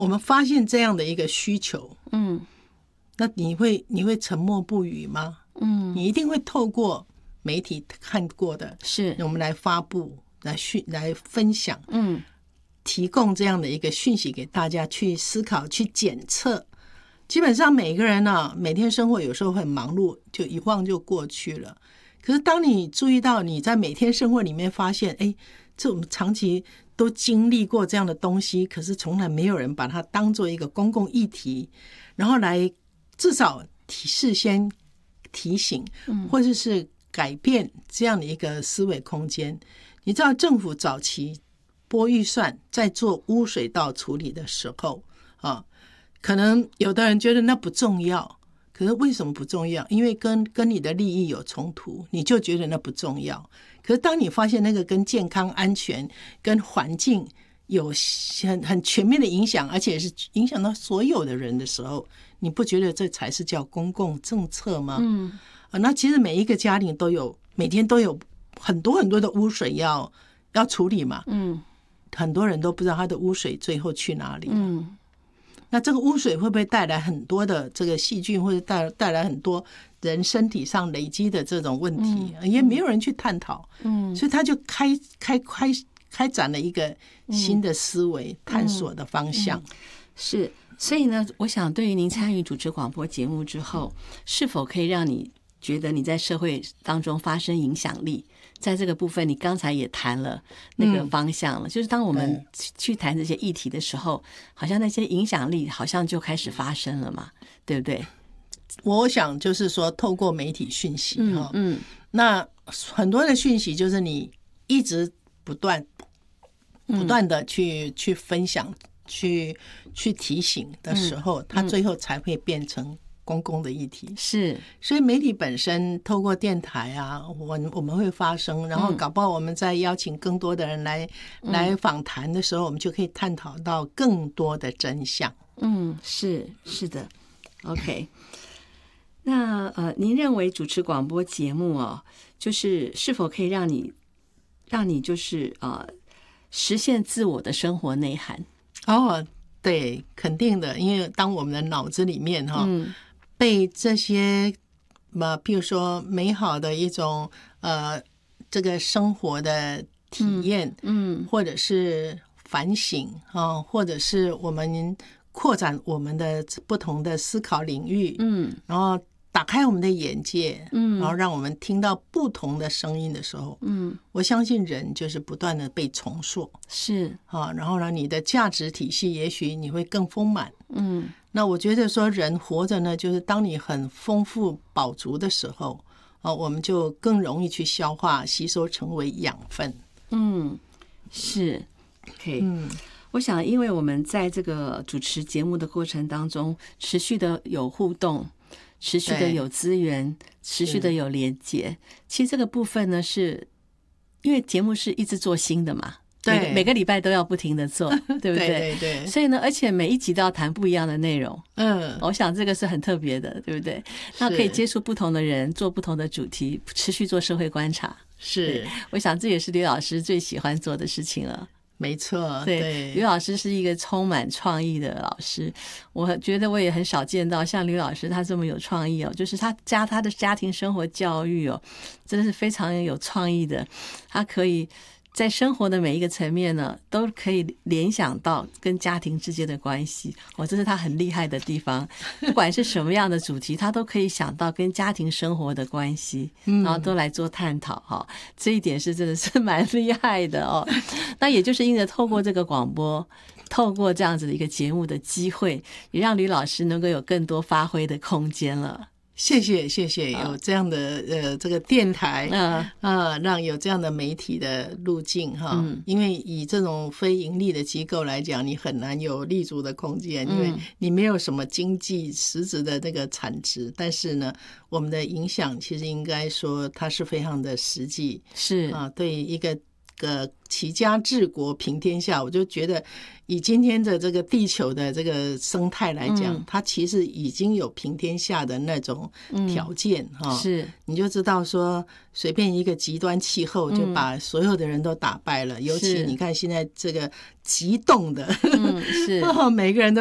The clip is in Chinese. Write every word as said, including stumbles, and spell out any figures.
我们发现这样的一个需求，嗯，那你会你会沉默不语吗？嗯，你一定会透过媒体看过的， 是我们来发布、来讯、来分享， 嗯， 提供这样的一个讯息给大家去思考、去检测。基本上每个人呢、啊，每天生活有时候很忙碌，就一晃就过去了。可是当你注意到你在每天生活里面发现，哎，这我们长期都经历过这样的东西，可是从来没有人把它当做一个公共议题，然后来至少提事先提醒，或者是改变这样的一个思维空间。你知道政府早期拨预算在做污水道处理的时候啊，可能有的人觉得那不重要，可是为什么不重要？因为跟跟你的利益有冲突，你就觉得那不重要。可是当你发现那个跟健康安全跟环境有很很全面的影响，而且是影响到所有的人的时候，你不觉得这才是叫公共政策吗？嗯，啊，那其实每一个家庭都有，每天都有很多很多的污水要要处理嘛。嗯，很多人都不知道他的污水最后去哪里。嗯，那这个污水会不会带来很多的这个细菌，或者带带来很多人身体上累积的这种问题，嗯、也没有人去探讨。嗯，所以他就开开开开展了一个新的思维、嗯、探索的方向。嗯嗯、 是，所以呢，我想对于您参与主持广播节目之后，是否可以让你觉得你在社会当中发生影响力？在这个部分，你刚才也谈了那个方向了，嗯、就是当我们去谈这些议题的时候，好像那些影响力好像就开始发生了嘛，对不对？ 我想就是说，透过媒体讯息， 嗯嗯， 那很多的讯息就是你一直不断不断的去、嗯、去分享、去去提醒的时候，嗯、它最后才会变成公共的议题。 是， 所以媒体本身透过电台啊，我我们会发声，然后搞不好我们在邀请更多的人来、嗯、来访谈的时候，我们就可以探讨到更多的真相。 嗯，是是的 ，OK。那呃，您认为主持广播节目哦，就是是否可以让你让你就是呃实现自我的生活内涵？ 哦，对，肯定的，因为当我们的脑子里面哈、哦。嗯，被这些嘛，譬如说美好的一种呃这个生活的体验，嗯，嗯或者是反省啊、呃，或者是我们扩展我们的不同的思考领域，嗯，然后打开我们的眼界，嗯，然后让我们听到不同的声音的时候，嗯，我相信人就是不断的被重塑， 是啊，然后呢，你的价值体系也许你会更丰满，嗯。那我觉得说人活着呢，就是当你很丰富饱足的时候，啊，我们就更容易去消化吸收成为养分。 嗯，是 OK。嗯，我想因为我们在这个主持节目的过程当中持续的有互动，持续的有资源，持续的有连结，其实这个部分呢，是因为节目是一直做新的嘛，对，每个, 每个礼拜都要不停的做，对不对？ 对对对。 所以呢，而且每一集都要谈不一样的内容， 嗯， 我想这个是很特别的，对不对？那可以接触不同的人，做不同的主题，持续做社会观察， 是。 我想这也是吕老师最喜欢做的事情了。 没错， 对， 对， 吕老师是一个充满创意的老师，我觉得我也很少见到像吕老师他这么有创意哦，就是他家他的家庭生活教育哦，真的是非常有创意的，他可以在生活的每一个层面呢，都可以联想到跟家庭之间的关系，哦，这是他很厉害的地方。不管是什么样的主题，他都可以想到跟家庭生活的关系，然后都来做探讨哈、哦。这一点是真的是蛮厉害的哦。那也就是因着透过这个广播，透过这样子的一个节目的机会，也让吕老师能够有更多发挥的空间了。 谢谢谢谢，有这样的呃这个电台啊、呃，让有这样的媒体的路径哈、嗯，因为以这种非盈利的机构来讲，你很难有立足的空间，因为你没有什么经济实质的那个产值，但是呢，我们的影响其实应该说它是非常的实际， 是啊，对一个个齐家治国平天下，我就觉得以今天的这个地球的这个生态来讲，嗯、它其实已经有平天下的那种条件哈、嗯哦。是，你就知道说，随便一个极端气候就把所有的人都打败了。嗯、尤其你看现在这个极冻的，嗯、是每个人都